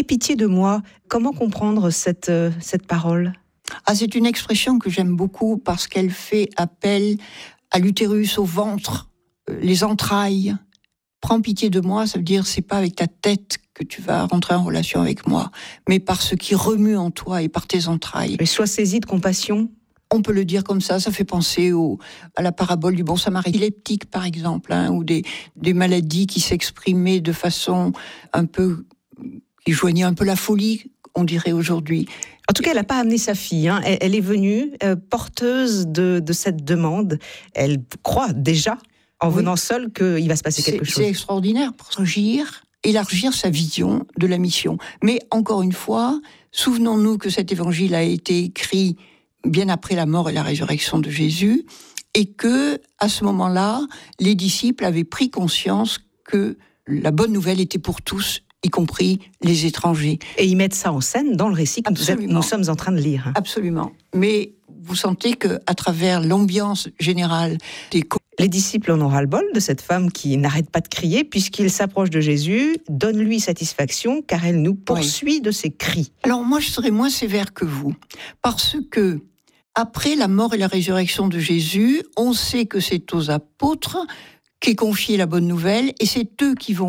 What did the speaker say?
Aie pitié de moi. Comment comprendre cette parole ? C'est une expression que j'aime beaucoup parce qu'elle fait appel à l'utérus, au ventre, les entrailles. Prends pitié de moi, ça veut dire c'est pas avec ta tête que tu vas rentrer en relation avec moi, mais par ce qui remue en toi et par tes entrailles. Et sois saisi de compassion. On peut le dire comme ça fait penser à la parabole du bon samaritain. Épileptique par exemple, ou des maladies qui s'exprimaient de façon un peu, qui joignaient un peu la folie, on dirait aujourd'hui. En tout cas, elle n'a pas amené sa fille. Elle est venue porteuse de cette demande. Elle croit déjà, en venant seule, qu'il va se passer quelque chose. C'est extraordinaire pour élargir sa vision de la mission. Mais encore une fois, souvenons-nous que cet évangile a été écrit bien après la mort et la résurrection de Jésus, et que, à ce moment-là, les disciples avaient pris conscience que la bonne nouvelle était pour tous, y compris les étrangers. Et ils mettent ça en scène dans le récit que nous sommes en train de lire. Absolument. Mais vous sentez qu'à travers l'ambiance générale les disciples en ont ras-le-bol de cette femme qui n'arrête pas de crier, puisqu'il s'approche de Jésus, donne-lui satisfaction, car elle nous poursuit de ses cris. Alors moi, je serais moins sévère que vous, parce que après la mort et la résurrection de Jésus, on sait que c'est aux apôtres qu'est confiée la bonne nouvelle, et c'est eux qui vont